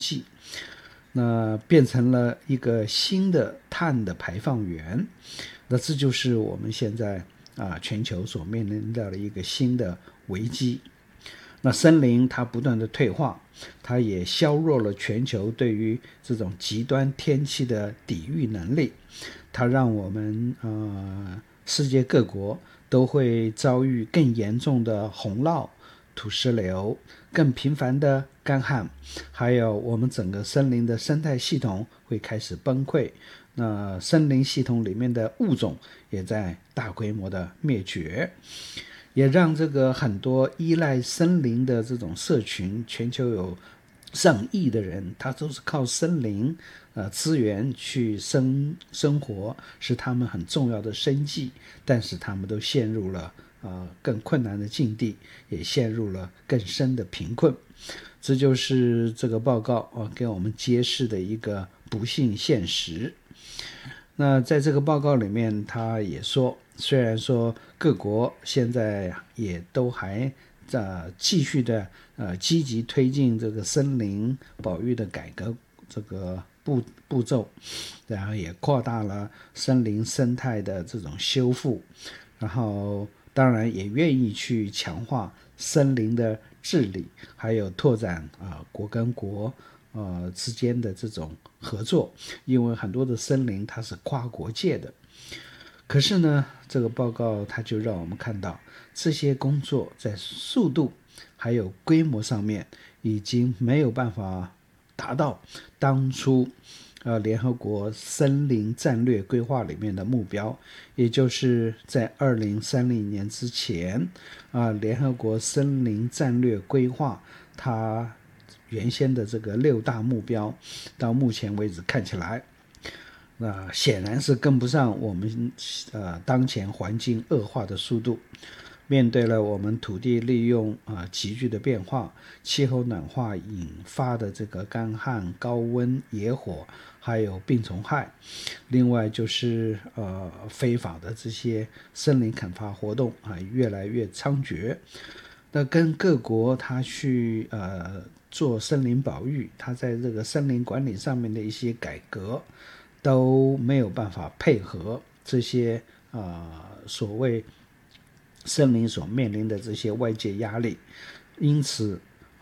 那变成了一个新的碳的排放源。那这就是我们现在全球所面临的一个新的危机。那森林它不断的退化，它也削弱了全球对于这种极端天气的抵御能力，它让我们世界各国都会遭遇更严重的洪涝、土石流、更频繁的干旱，还有我们整个森林的生态系统会开始崩溃。那森林系统里面的物种也在大规模的灭绝，也让这个很多依赖森林的这种社群，全球有上亿的人，他都是靠森林资源去生活，是他们很重要的生计，但是他们都陷入了更困难的境地，也陷入了更深的贫困。这就是这个报告给我们揭示的一个不幸现实。那在这个报告里面，他也说，虽然说各国现在也都还继续的积极推进这个森林保育的改革这个步骤，然后也扩大了森林生态的这种修复，然后当然也愿意去强化森林的治理，还有拓展国跟国之间的这种合作，因为很多的森林它是跨国界的。可是呢，这个报告它就让我们看到，这些工作在速度还有规模上面已经没有办法达到当初联合国森林战略规划里面的目标，也就是在2030年之前联合国森林战略规划它原先的这个6大目标，到目前为止看起来显然是跟不上我们当前环境恶化的速度。面对了我们土地利用急剧的变化，气候暖化引发的这个干旱、高温、野火，还有病虫害，另外就是非法的这些森林砍伐活动越来越猖獗。那跟各国他去做森林保育，他在这个森林管理上面的一些改革都没有办法配合这些所谓森林所面临的这些外界压力。因此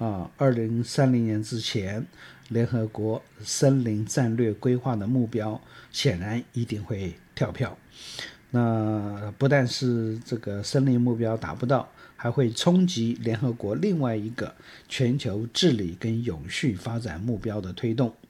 2030年之前联合国森林战略规划的目标显然一定会跳票。那不但是这个森林目标达不到，还会冲击联合国另外一个全球治理跟永续发展目标的推动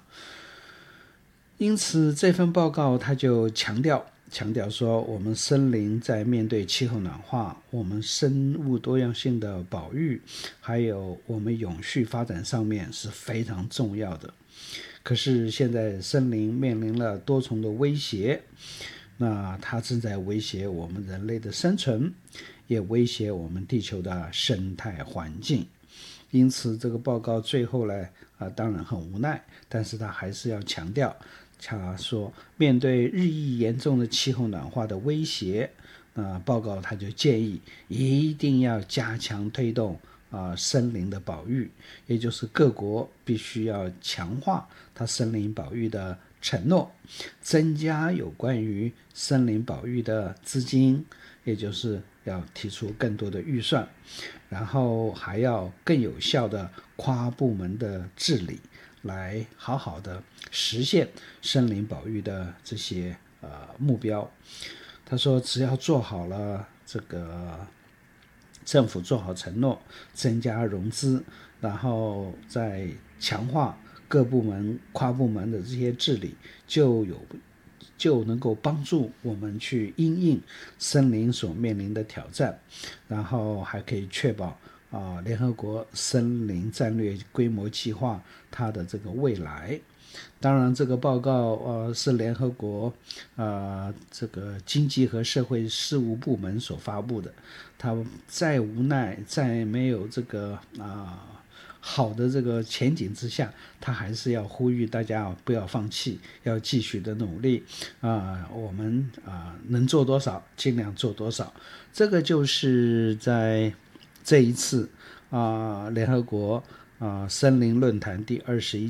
因此这份报告它就强调说，我们森林在面对气候暖化，我们生物多样性的保育，还有我们永续发展上面是非常重要的。可是现在森林面临了多重的威胁，那它正在威胁我们人类的生存，也威胁我们地球的生态环境。因此这个报告最后呢当然很无奈，但是他还是要强调，他说面对日益严重的气候暖化的威胁，报告他就建议一定要加强推动森林的保育，也就是各国必须要强化它森林保育的承诺，增加有关于森林保育的资金，也就是要提出更多的预算，然后还要更有效的跨部门的治理，来好好的实现森林保育的这些目标。他说只要做好了这个政府做好承诺，增加融资，然后再强化各部门跨部门的这些治理，就能够帮助我们去因应森林所面临的挑战，然后还可以确保联合国森林战略规模计划它的这个未来。当然这个报告是联合国这个经济和社会事务部门所发布的，他再无奈在没有这个好的这个前景之下，他还是要呼吁大家不要放弃，要继续的努力我们能做多少尽量做多少。这个就是在这一次联合国森林论坛第21